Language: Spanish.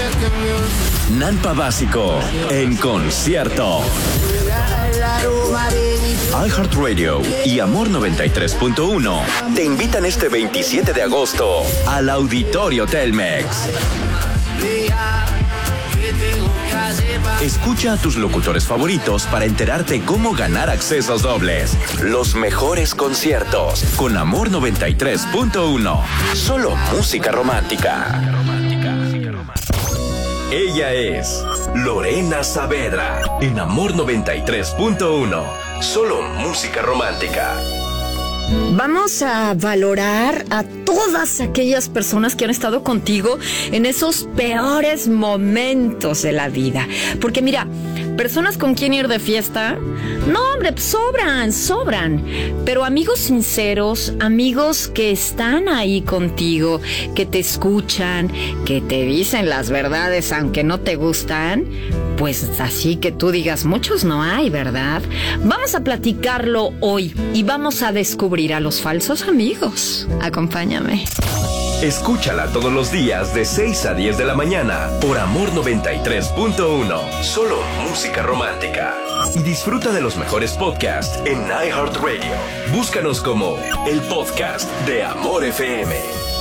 Nampa Básico en concierto. iHeartRadio y Amor 93.1 te invitan este 27 de agosto al Auditorio Telmex. Escucha a tus locutores favoritos para enterarte cómo ganar accesos dobles. Los mejores conciertos con Amor 93.1. Solo música romántica. Ella es Lorena Saavedra en Amor 93.1. Solo música romántica. Vamos a valorar a todas aquellas personas que han estado contigo en esos peores momentos de la vida. Porque mira, personas con quien ir de fiesta, no hombre, sobran. Pero amigos sinceros, amigos que están ahí contigo, que te escuchan, que te dicen las verdades aunque no te gustan, pues así que tú digas, muchos no hay, ¿verdad? Vamos a platicarlo hoy y vamos a descubrir a los falsos amigos. Acompáñame. Escúchala todos los días de 6 a 10 de la mañana por Amor 93.1. Solo música romántica. Y disfruta de los mejores podcasts en iHeartRadio. Búscanos como el podcast de Amor FM.